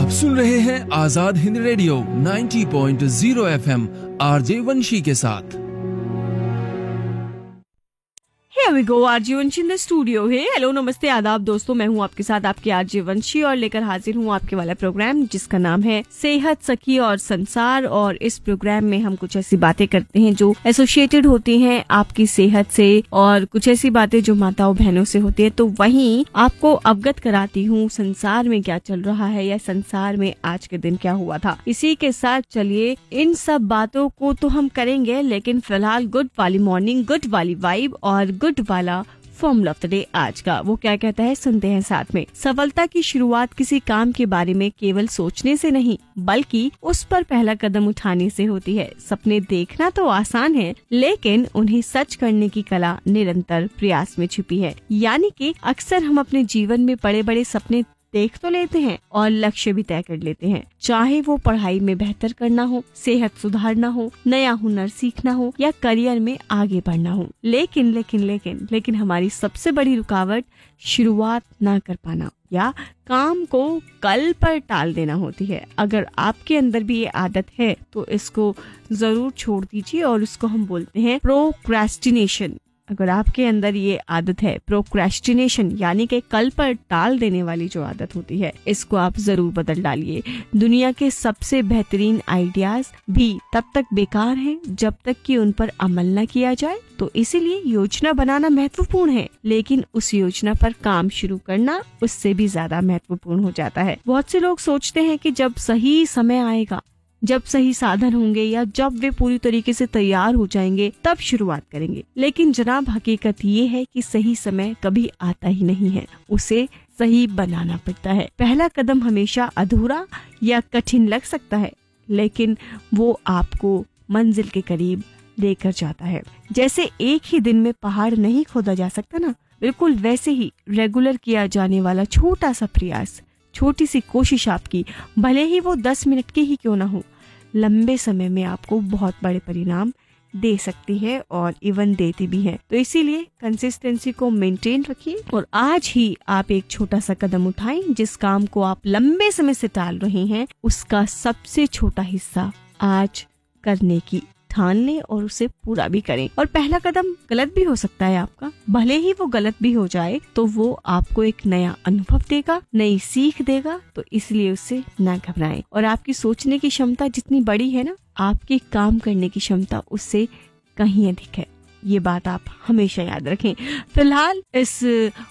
आप सुन रहे हैं Azad Hind radio 90.0 FM RJ वंशी के साथ। Here we go, RJ Banshi in the studio है। हेलो नमस्ते आदाब दोस्तों, मैं हूँ आपके साथ आपकी आरजे वंशी और लेकर हाजिर हूँ आपके वाला प्रोग्राम जिसका नाम है सेहत सखी और संसार। और इस प्रोग्राम में हम कुछ ऐसी बातें करते हैं जो एसोसिएटेड होती हैं आपकी सेहत से और कुछ ऐसी बातें जो माताओं बहनों से होती है। तो वहीं आपको अवगत कराती हूँ संसार में क्या चल रहा है या संसार में आज के दिन क्या हुआ था। इसी के साथ चलिए इन सब बातों को तो हम करेंगे, लेकिन फिलहाल गुड वाली मॉर्निंग, गुड वाली वाइब और गुड वाला फॉर्मूला ऑफ द डे आज का वो क्या कहता है सुनते हैं साथ में। सफलता की शुरुआत किसी काम के बारे में केवल सोचने से नहीं बल्कि उस पर पहला कदम उठाने से होती है। सपने देखना तो आसान है लेकिन उन्हें सच करने की कला निरंतर प्रयास में छिपी है। यानी कि अक्सर हम अपने जीवन में बड़े बड़े सपने देख तो लेते हैं और लक्ष्य भी तय कर लेते हैं, चाहे वो पढ़ाई में बेहतर करना हो, सेहत सुधारना हो, नया हुनर सीखना हो या करियर में आगे बढ़ना हो। लेकिन लेकिन लेकिन लेकिन हमारी सबसे बड़ी रुकावट शुरुआत ना कर पाना या काम को कल पर टाल देना होती है। अगर आपके अंदर भी ये आदत है तो इसको जरूर छोड़ दीजिए और इसको हम बोलते हैं प्रोक्रेस्टिनेशन। अगर आपके अंदर ये आदत है प्रोक्रेस्टिनेशन यानी कि कल पर टाल देने वाली जो आदत होती है, इसको आप जरूर बदल डालिए। दुनिया के सबसे बेहतरीन आइडियाज भी तब तक बेकार हैं जब तक कि उन पर अमल न किया जाए। तो इसीलिए योजना बनाना महत्वपूर्ण है, लेकिन उस योजना पर काम शुरू करना उससे भी ज्यादा महत्वपूर्ण हो जाता है। बहुत से लोग सोचते हैं कि जब सही समय आएगा, जब सही साधन होंगे या जब वे पूरी तरीके से तैयार हो जाएंगे तब शुरुआत करेंगे। लेकिन जनाब हकीकत ये है कि सही समय कभी आता ही नहीं है, उसे सही बनाना पड़ता है। पहला कदम हमेशा अधूरा या कठिन लग सकता है लेकिन वो आपको मंजिल के करीब लेकर जाता है। जैसे एक ही दिन में पहाड़ नहीं खोदा जा सकता ना, बिल्कुल वैसे ही रेगुलर किया जाने वाला छोटा सा प्रयास, छोटी सी कोशिश आपकी, भले ही वो 10 मिनट की ही क्यों ना हो, लंबे समय में आपको बहुत बड़े परिणाम दे सकती है और इवन देती भी है। तो इसीलिए कंसिस्टेंसी को मेंटेन रखिए और आज ही आप एक छोटा सा कदम उठाएं। जिस काम को आप लंबे समय से टाल रहे हैं उसका सबसे छोटा हिस्सा आज करने की ठान लें और उसे पूरा भी करें। और पहला कदम गलत भी हो सकता है आपका, भले ही वो गलत भी हो जाए तो वो आपको एक नया अनुभव देगा, नई सीख देगा। तो इसलिए उससे ना घबराएं। और आपकी सोचने की क्षमता जितनी बड़ी है ना, आपकी काम करने की क्षमता उससे कहीं अधिक है। ये बात आप हमेशा याद रखें। फिलहाल इस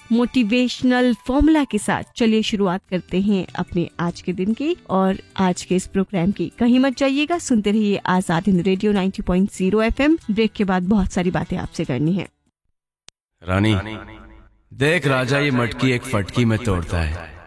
मोटिवेशनल फॉर्मूला के साथ चलिए शुरुआत करते हैं अपने आज के दिन की और आज के इस प्रोग्राम की। कहीं मत जाइएगा, सुनते रहिए Azad Hind radio 90.0 FM। Break के बाद बहुत सारी बातें आपसे करनी है। रानी देख, राजा ये मटकी एक फटकी में तोड़ता है,